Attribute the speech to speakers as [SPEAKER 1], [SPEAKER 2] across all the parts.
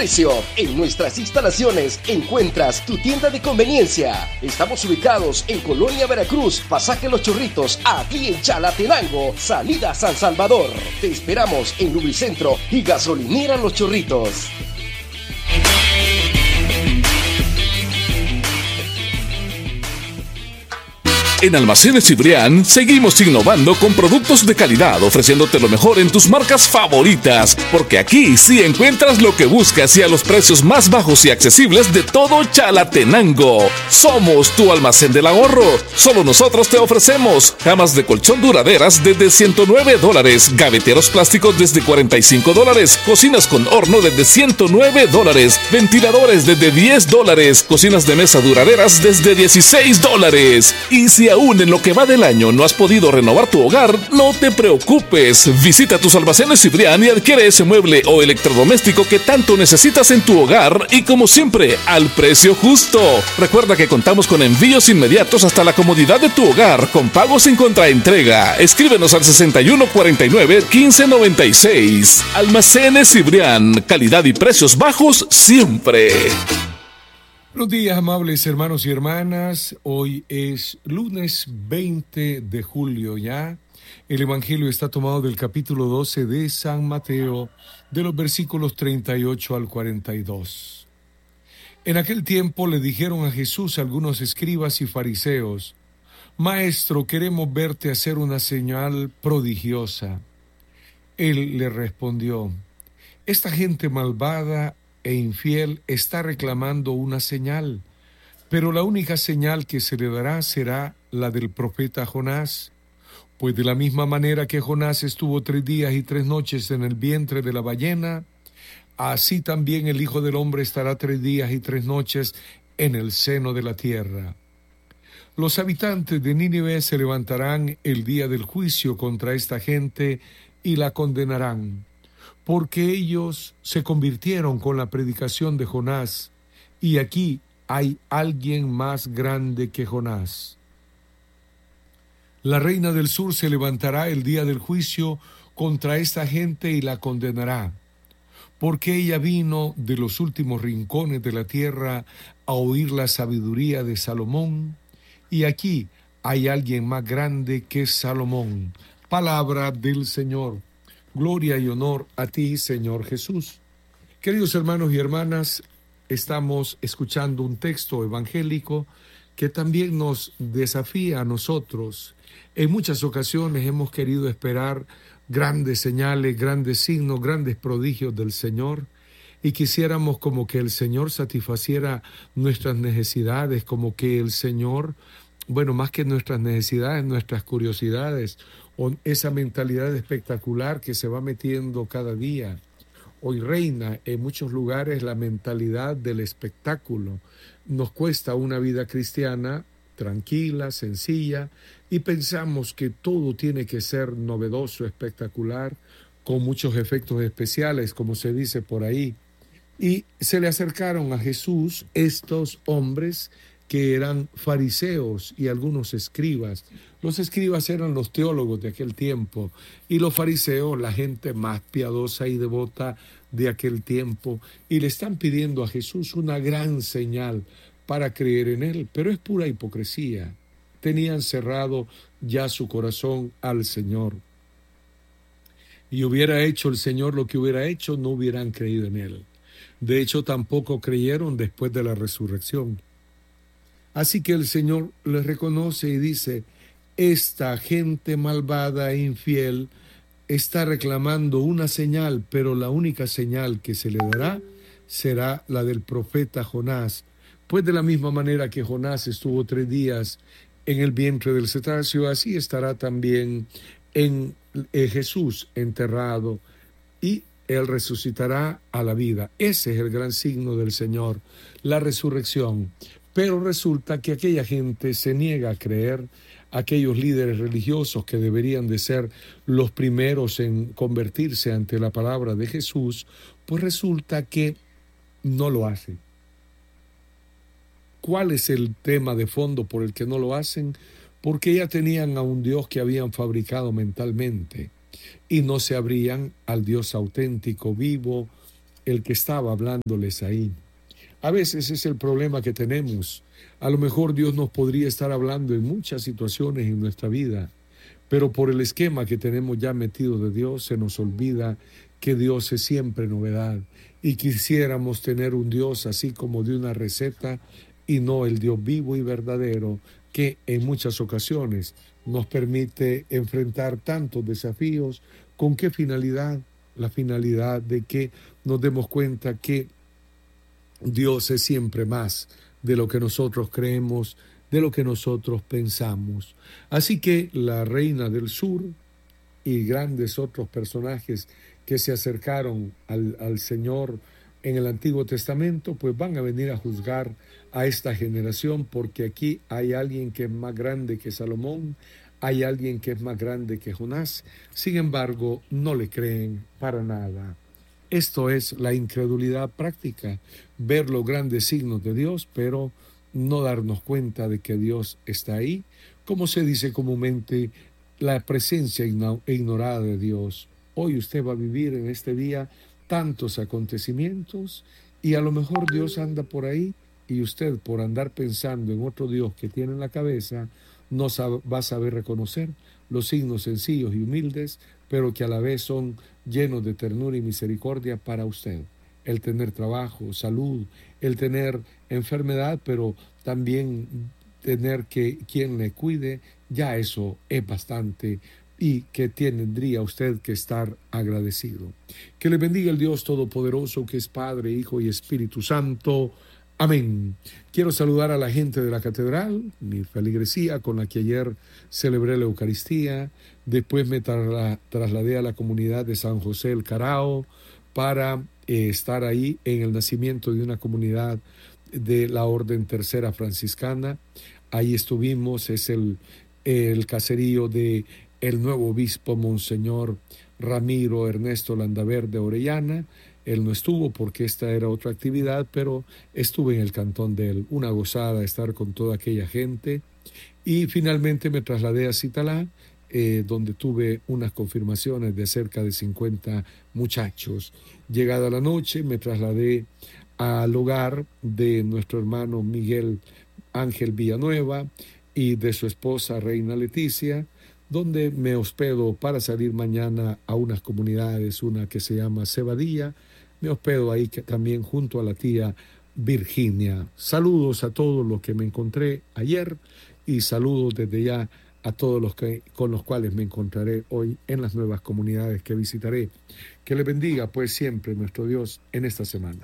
[SPEAKER 1] precio. En nuestras instalaciones encuentras tu tienda de conveniencia. Estamos ubicados en Colonia Veracruz, Pasaje Los Chorritos, aquí en Chalatenango, salida San Salvador. Te esperamos en Lubricentro y Gasolinera Los Chorritos.
[SPEAKER 2] En Almacenes Cibrián seguimos innovando con productos de calidad, ofreciéndote lo mejor en tus marcas favoritas, porque aquí sí encuentras lo que buscas y a los precios más bajos y accesibles de todo Chalatenango. Somos tu almacén del ahorro. Solo nosotros te ofrecemos camas de colchón duraderas desde $109, gaveteros plásticos desde $45, cocinas con horno desde $109, ventiladores desde $10, cocinas de mesa duraderas desde $16. Y si aún en lo que va del año no has podido renovar tu hogar, no te preocupes. Visita tus almacenes Cibrián y adquiere ese mueble o electrodoméstico que tanto necesitas en tu hogar y, como siempre, al precio justo. Recuerda que contamos con envíos inmediatos hasta la comodidad de tu hogar, con pagos sin contraentrega. Escríbenos al 6149-1596. Almacenes Cibrián, calidad y precios bajos siempre.
[SPEAKER 3] Buenos días, amables hermanos y hermanas. Hoy es lunes 20 de julio ya. El Evangelio está tomado del capítulo 12 de San Mateo, de los versículos 38 al 42. En aquel tiempo le dijeron a Jesús algunos escribas y fariseos: Maestro, queremos verte hacer una señal prodigiosa. Él le respondió: Esta gente malvada e infiel está reclamando una señal, pero la única señal que se le dará será la del profeta Jonás. Pues de la misma manera que Jonás estuvo 3 días y 3 noches en el vientre de la ballena, así también el Hijo del Hombre estará 3 días y 3 noches en el seno de la tierra. Los habitantes de Nínive se levantarán el día del juicio contra esta gente y la condenarán, porque ellos se convirtieron con la predicación de Jonás, y aquí hay alguien más grande que Jonás. La reina del sur se levantará el día del juicio contra esta gente y la condenará, porque ella vino de los últimos rincones de la tierra a oír la sabiduría de Salomón, y aquí hay alguien más grande que Salomón. Palabra del Señor. Gloria y honor a ti, Señor Jesús. Queridos hermanos y hermanas, estamos escuchando un texto evangélico que también nos desafía a nosotros. En muchas ocasiones hemos querido esperar grandes señales, grandes signos, grandes prodigios del Señor, y quisiéramos como que el Señor satisfaciera nuestras necesidades, como que el Señor, más que nuestras necesidades, nuestras curiosidades, o esa mentalidad espectacular que se va metiendo cada día. Hoy reina en muchos lugares la mentalidad del espectáculo. Nos cuesta una vida cristiana tranquila, sencilla, y pensamos que todo tiene que ser novedoso, espectacular, con muchos efectos especiales, como se dice por ahí. Y se le acercaron a Jesús estos hombres que eran fariseos y algunos escribas. Los escribas eran los teólogos de aquel tiempo, y los fariseos la gente más piadosa y devota de aquel tiempo, y le están pidiendo a Jesús una gran señal para creer en él, pero es pura hipocresía. Tenían cerrado ya su corazón al Señor, y hubiera hecho el Señor lo que hubiera hecho, no hubieran creído en él. De hecho, tampoco creyeron después de la resurrección. Así que el Señor les reconoce y dice: esta gente malvada e infiel está reclamando una señal, pero la única señal que se le dará será la del profeta Jonás. Pues de la misma manera que Jonás estuvo 3 días en el vientre del cetáceo, así estará también en Jesús enterrado, y él resucitará a la vida. Ese es el gran signo del Señor, la resurrección. Pero resulta que aquella gente se niega a creer, aquellos líderes religiosos que deberían de ser los primeros en convertirse ante la palabra de Jesús, pues resulta que no lo hacen. ¿Cuál es el tema de fondo por el que no lo hacen? Porque ya tenían a un Dios que habían fabricado mentalmente y no se abrían al Dios auténtico, vivo, el que estaba hablándoles ahí. A veces es el problema que tenemos. A lo mejor Dios nos podría estar hablando en muchas situaciones en nuestra vida, pero por el esquema que tenemos ya metido de Dios, se nos olvida que Dios es siempre novedad y quisiéramos tener un Dios así como de una receta y no el Dios vivo y verdadero que en muchas ocasiones nos permite enfrentar tantos desafíos. ¿Con qué finalidad? La finalidad de que nos demos cuenta que Dios es siempre más de lo que nosotros creemos, de lo que nosotros pensamos. Así que la reina del sur y grandes otros personajes que se acercaron al Señor en el Antiguo Testamento, pues van a venir a juzgar a esta generación, porque aquí hay alguien que es más grande que Salomón, hay alguien que es más grande que Jonás. Sin embargo, no le creen para nada. Esto es la incredulidad práctica, ver los grandes signos de Dios, pero no darnos cuenta de que Dios está ahí. Como se dice comúnmente, la presencia ignorada de Dios. Hoy usted va a vivir en este día tantos acontecimientos y a lo mejor Dios anda por ahí y usted, por andar pensando en otro Dios que tiene en la cabeza, no va a saber reconocer los signos sencillos y humildes, pero que a la vez son llenos de ternura y misericordia para usted. El tener trabajo, salud, el tener enfermedad, pero también tener que quien le cuide, ya eso es bastante y que tendría usted que estar agradecido. Que le bendiga el Dios Todopoderoso, que es Padre, Hijo y Espíritu Santo. Amén. Quiero saludar a la gente de la catedral, mi feligresía con la que ayer celebré la Eucaristía. Después me trasladé a la comunidad de San José el Carao para estar ahí en el nacimiento de una comunidad de la Orden Tercera Franciscana. Ahí estuvimos, es el caserío de el nuevo obispo Monseñor Ramiro Ernesto Landaverde Orellana. Él no estuvo porque esta era otra actividad, pero estuve en el cantón de él. Una gozada estar con toda aquella gente. Y finalmente me trasladé a Citalá, donde tuve unas confirmaciones de cerca de 50 muchachos. Llegada la noche, me trasladé al hogar de nuestro hermano Miguel Ángel Villanueva y de su esposa Reina Leticia, donde me hospedo para salir mañana a unas comunidades, una que se llama Cebadilla. Me hospedo ahí también junto a la tía Virginia. Saludos a todos los que me encontré ayer y saludos desde ya a todos los con los cuales me encontraré hoy en las nuevas comunidades que visitaré. Que le bendiga pues siempre nuestro Dios en esta semana.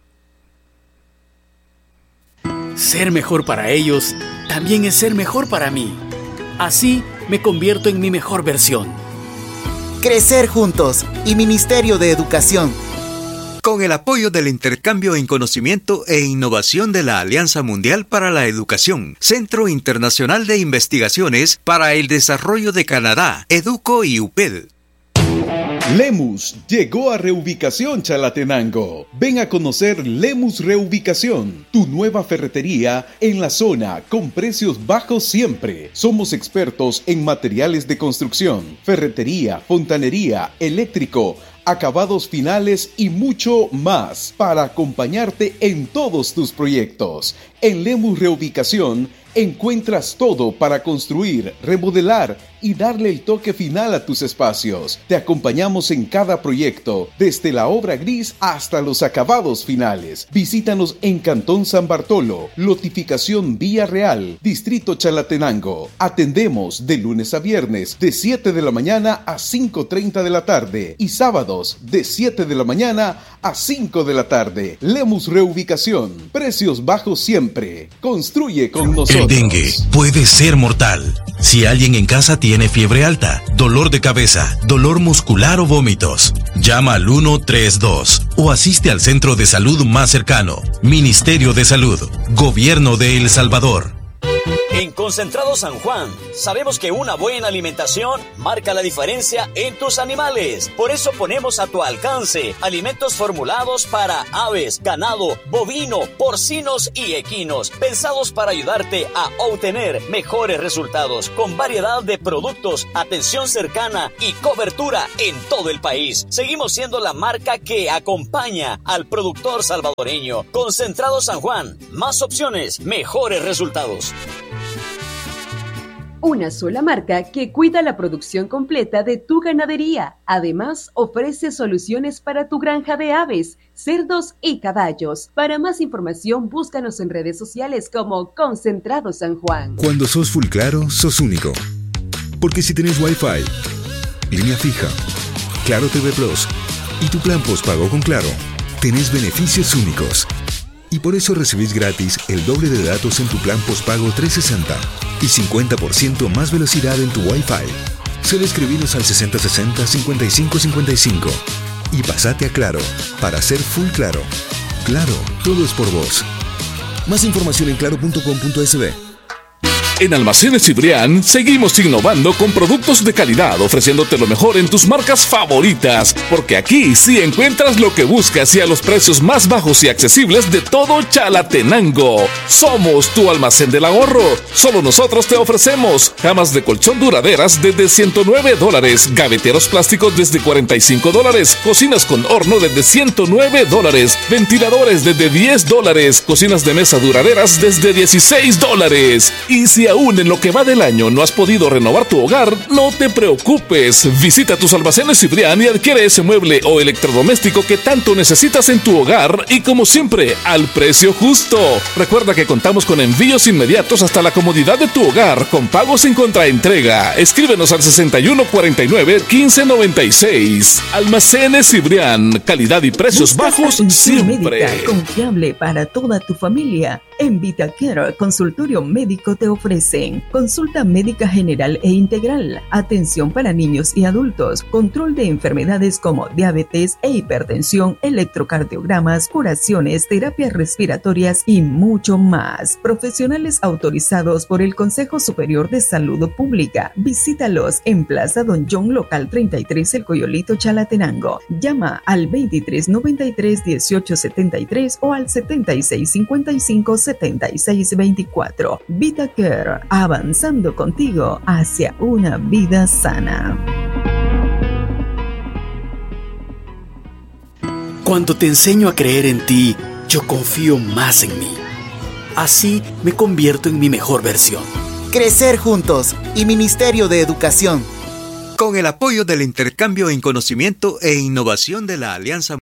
[SPEAKER 4] Ser mejor para ellos también es ser mejor para mí. Así me convierto en mi mejor versión.
[SPEAKER 5] Crecer juntos y Ministerio de Educación.
[SPEAKER 6] Con el apoyo del intercambio en conocimiento e innovación de la Alianza Mundial para la Educación, Centro Internacional de Investigaciones para el Desarrollo de Canadá, EDUCO y UPED.
[SPEAKER 7] Lemus llegó a Reubicación Chalatenango. Ven a conocer Lemus Reubicación, tu nueva ferretería en la zona con precios bajos siempre. Somos expertos en materiales de construcción, ferretería, fontanería, eléctrico, acabados finales y mucho más para acompañarte en todos tus proyectos. En Lemus Reubicación encuentras todo para construir, remodelar y darle el toque final a tus espacios. Te acompañamos en cada proyecto, desde la obra gris hasta los acabados finales. Visítanos en Cantón San Bartolo, Lotificación Vía Real, Distrito Chalatenango. Atendemos de lunes a viernes de 7 de la mañana a 5:30 de la tarde y sábados de 7 de la mañana a 5 de la tarde. Lemus Reubicación, precios bajos siempre. Construye con nosotros.
[SPEAKER 8] El dengue puede ser mortal. Si alguien en casa tiene fiebre alta, dolor de cabeza, dolor muscular o vómitos, llama al 132 o asiste al centro de salud más cercano. Ministerio de Salud, Gobierno de El Salvador.
[SPEAKER 9] En Concentrado San Juan, sabemos que una buena alimentación marca la diferencia en tus animales. Por eso ponemos a tu alcance alimentos formulados para aves, ganado, bovino, porcinos y equinos, pensados para ayudarte a obtener mejores resultados, con variedad de productos, atención cercana y cobertura en todo el país. Seguimos siendo la marca que acompaña al productor salvadoreño. Concentrado San Juan, más opciones, mejores resultados.
[SPEAKER 10] Una sola marca que cuida la producción completa de tu ganadería. Además, ofrece soluciones para tu granja de aves, cerdos y caballos. Para más información, búscanos en redes sociales como Concentrado San Juan.
[SPEAKER 11] Cuando sos Full Claro, sos único. Porque si tenés Wi-Fi, línea fija, Claro TV Plus y tu plan postpago con Claro, tenés beneficios únicos. Y por eso recibís gratis el doble de datos en tu plan postpago 360 y 50% más velocidad en tu Wi-Fi. Solo escribinos al 6060-5555 y pasate a Claro para ser Full Claro. Claro, todo es por vos. Más información en claro.com.sb.
[SPEAKER 2] En Almacenes Cibrián seguimos innovando con productos de calidad, ofreciéndote lo mejor en tus marcas favoritas, porque aquí sí encuentras lo que buscas y a los precios más bajos y accesibles de todo Chalatenango. Somos tu almacén del ahorro. Solo nosotros te ofrecemos camas de colchón duraderas desde $109, gaveteros plásticos desde $45, cocinas con horno desde $109, ventiladores desde $10, cocinas de mesa duraderas desde $16. Y si aún en lo que va del año no has podido renovar tu hogar, no te preocupes. Visita tus almacenes Cibrián y adquiere ese mueble o electrodoméstico que tanto necesitas en tu hogar y, como siempre, al precio justo. Recuerda que contamos con envíos inmediatos hasta la comodidad de tu hogar con pagos sin contraentrega. Escríbenos al 6149-1596. Almacenes Cibrián, calidad y precios bajos siempre.
[SPEAKER 12] Médica confiable para toda tu familia. En VitaCare Consultorio Médico te ofrecen consulta médica general e integral, atención para niños y adultos, control de enfermedades como diabetes e hipertensión, electrocardiogramas, curaciones, terapias respiratorias y mucho más. Profesionales autorizados por el Consejo Superior de Salud Pública. Visítalos en Plaza Don John, local 33, El Coyolito, Chalatenango. Llama al 2393-1873 o al 7655-7624. VitaCare, avanzando contigo hacia una vida sana.
[SPEAKER 4] Cuando te enseño a creer en ti, yo confío más en mí. Así me convierto en mi mejor versión.
[SPEAKER 5] Crecer juntos y Ministerio de Educación.
[SPEAKER 6] Con el apoyo del intercambio en conocimiento e innovación de la Alianza